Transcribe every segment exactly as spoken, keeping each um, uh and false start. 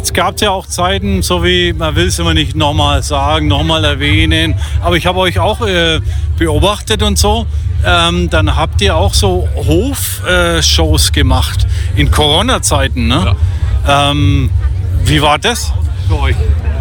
jetzt gab es ja auch Zeiten, so wie, man will es immer nicht nochmal sagen, nochmal erwähnen, aber ich habe euch auch äh, beobachtet und so. Ähm, dann habt ihr auch so Hofshows äh, gemacht in Corona-Zeiten, ne? Ja. Ähm, wie war das für euch?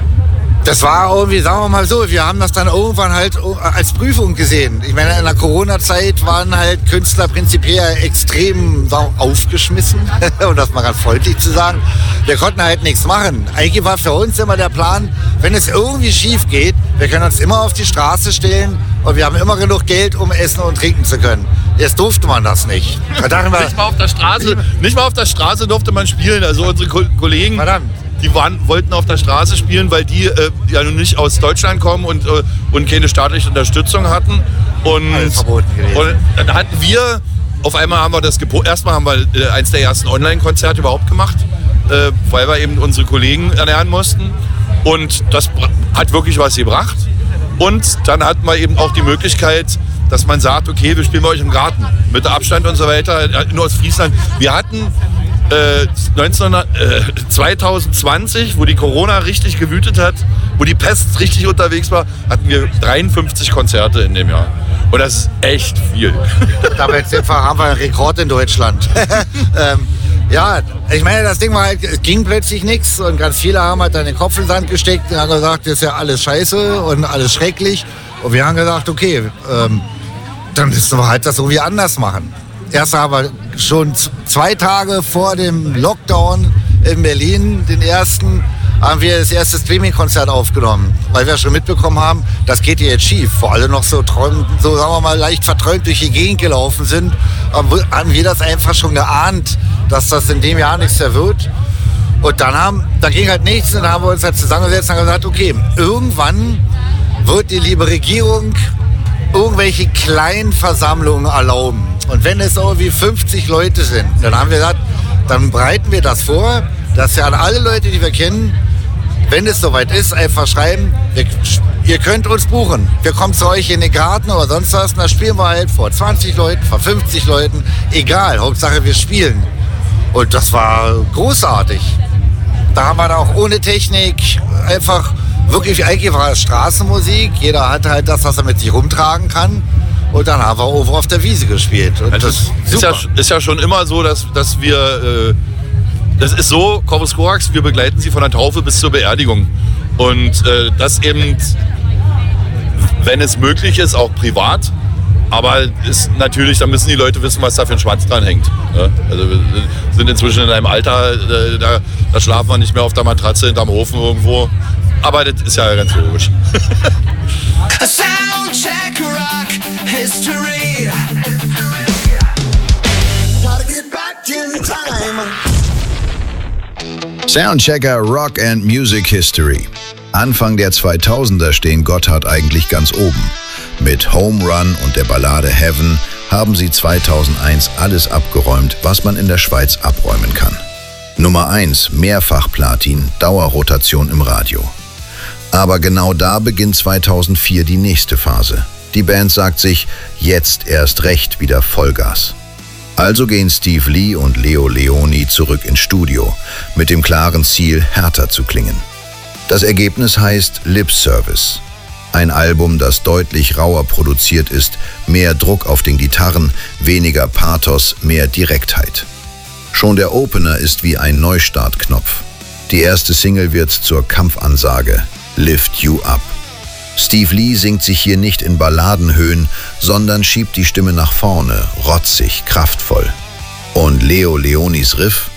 Das war irgendwie, sagen wir mal so, wir haben das dann irgendwann halt als Prüfung gesehen. Ich meine, in der Corona-Zeit waren halt Künstler prinzipiell extrem aufgeschmissen, um das mal ganz freundlich zu sagen. Wir konnten halt nichts machen. Eigentlich war für uns immer der Plan, wenn es irgendwie schief geht, wir können uns immer auf die Straße stellen und wir haben immer genug Geld, um essen und trinken zu können. Jetzt durfte man das nicht. Da wir, nicht mal auf der Straße, nicht mal auf der Straße durfte man spielen. Also unsere Ko- Kollegen... Verdammt. Die waren, wollten auf der Straße spielen, weil die äh, ja nun nicht aus Deutschland kommen und, äh, und keine staatliche Unterstützung hatten. Und, Alles verboten gewesen. Und dann hatten wir, auf einmal haben wir das, Gepo- erstmal haben wir äh, eins der ersten Online-Konzerte überhaupt gemacht, äh, weil wir eben unsere Kollegen ernähren mussten. Und das hat wirklich was gebracht. Und dann hatten wir eben auch die Möglichkeit, dass man sagt, okay, wir spielen bei euch im Garten. Mit Abstand und so weiter, in Ostfriesland. Wir hatten... Äh, neunzehn, äh, zwanzig zwanzig, wo die Corona richtig gewütet hat, wo die Pest richtig unterwegs war, hatten wir dreiundfünfzig Konzerte in dem Jahr. Und das ist echt viel. Damit haben wir einen Rekord in Deutschland. ähm, ja, ich meine, das Ding war halt, es ging plötzlich nichts und ganz viele haben halt dann den Kopf in den Sand gesteckt und haben gesagt, das ist ja alles scheiße und alles schrecklich. Und wir haben gesagt, okay, ähm, dann müssen wir halt das irgendwie anders machen. Erst haben wir schon zwei Tage vor dem Lockdown in Berlin, den ersten, haben wir das erste Streaming-Konzert aufgenommen, weil wir schon mitbekommen haben, das geht hier jetzt schief. Vor allem noch so träumen, so sagen wir mal leicht verträumt durch die Gegend gelaufen sind, haben wir das einfach schon geahnt, dass das in dem Jahr nichts mehr wird. Und dann haben, da ging halt nichts und dann haben wir uns halt zusammengesetzt und gesagt, okay, irgendwann wird die liebe Regierung irgendwelche kleinen Versammlungen erlauben. Und wenn es irgendwie fünfzig Leute sind, dann haben wir gesagt, dann bereiten wir das vor, dass wir an alle Leute, die wir kennen, wenn es soweit ist, einfach schreiben, wir, ihr könnt uns buchen. Wir kommen zu euch in den Garten oder sonst was und da spielen wir halt vor zwanzig Leuten, vor fünfzig Leuten, egal, Hauptsache wir spielen. Und das war großartig. Da haben wir dann auch ohne Technik einfach wirklich, eigentlich war es Straßenmusik. Jeder hat halt das, was er mit sich rumtragen kann. Und dann haben wir over auf der Wiese gespielt. Und also das ist, ist, ja, ist ja schon immer so, dass, dass wir, äh, das ist so, Corpus Corax, wir begleiten sie von der Taufe bis zur Beerdigung. Und äh, das eben, wenn es möglich ist, auch privat. Aber ist natürlich, da müssen die Leute wissen, was da für ein Schwanz dran hängt. Ja? Also wir sind inzwischen in einem Alter, äh, da, da schlafen wir nicht mehr auf der Matratze hinterm Ofen irgendwo. Aber das ist ja ganz logisch. Soundcheck Rock History. Soundchecker Rock and Music History. Anfang der zweitausender stehen Gotthard eigentlich ganz oben. Mit Home Run und der Ballade Heaven haben sie zweitausendeins alles abgeräumt, was man in der Schweiz abräumen kann. Nummer eins, Mehrfach-Platin, Dauerrotation im Radio. Aber genau da beginnt zweitausendvier die nächste Phase. Die Band sagt sich, jetzt erst recht wieder Vollgas. Also gehen Steve Lee und Leo Leoni zurück ins Studio, mit dem klaren Ziel, härter zu klingen. Das Ergebnis heißt Lip Service. Ein Album, das deutlich rauer produziert ist, mehr Druck auf den Gitarren, weniger Pathos, mehr Direktheit. Schon der Opener ist wie ein Neustartknopf. Die erste Single wird zur Kampfansage, Lift You Up. Steve Lee singt sich hier nicht in Balladenhöhen, sondern schiebt die Stimme nach vorne, rotzig, kraftvoll. Und Leo Leonis Riff?